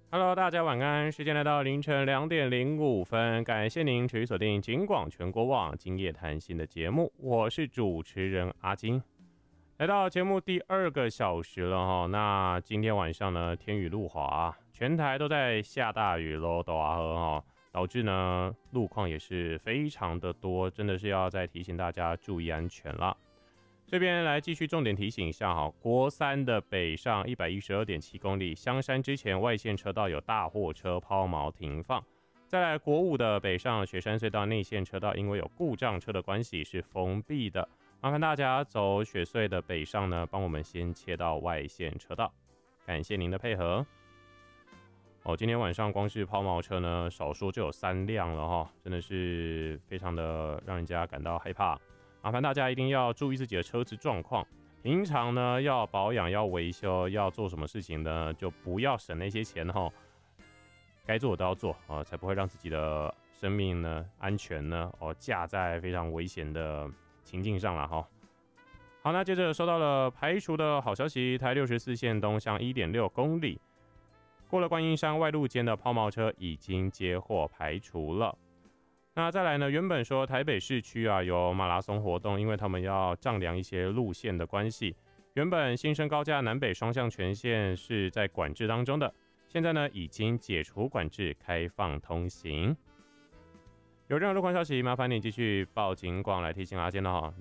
Hello，大家晚安。时间来到凌晨2:05，感谢您持续锁定警广全国网今夜谈心的节目，我是主持人阿金。来到节目第2个小时了哈，那今天晚上呢天雨路滑，全台都在下大雨喽，都啊呵哈，导致呢路况也是非常的多，真的是要再提醒大家注意安全了。这边来继续重点提醒一下哈，国三的北上112.7公里，香山之前外线车道有大货车抛锚停放。再来国五的北上雪山隧道内线车道，因为有故障车的关系是封闭的，麻烦大家走雪隧的北上呢，帮我们先切到外线车道，感谢您的配合。今天晚上光是抛锚车呢，少说就有3辆了哈，真的是非常的让人家感到害怕。麻烦大家一定要注意自己的车子状况，平常呢要保养、要维修、要做什么事情呢，就不要省那些钱哈，该做的都要做啊，才不会让自己的生命呢、安全呢架在非常危险的情境上了哈。好，那接着收到了排除的好消息，台64线东向1.6公里，过了观音山外路间的抛锚车已经接获排除了。那再来呢？原本说台北市区有马拉松活动，因为他们要丈量一些路线的关系。原本新生高架南北双向全线是在管制当中的，现在呢已经解除管制，开放通行。有任何路况消息，麻烦你继续报警广来提醒阿健哦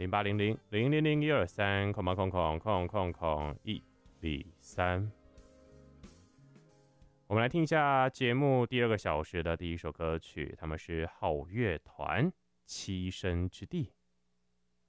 ，0800-000-123，000-123。我们来听一下节目第2个小时的第一首歌曲，他们是好乐团《栖身之地》。